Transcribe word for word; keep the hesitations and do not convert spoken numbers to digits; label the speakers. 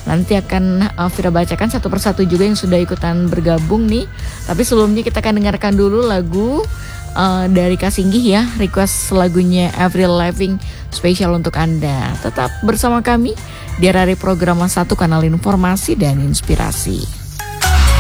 Speaker 1: Nanti akan uh, Vira bacakan satu persatu juga yang sudah ikutan bergabung nih. Tapi sebelumnya kita akan dengarkan dulu lagu uh, dari Kak Singgih ya, request lagunya Avril Lavigne spesial untuk Anda. Tetap bersama kami di R R I Program satu, kanal informasi dan inspirasi.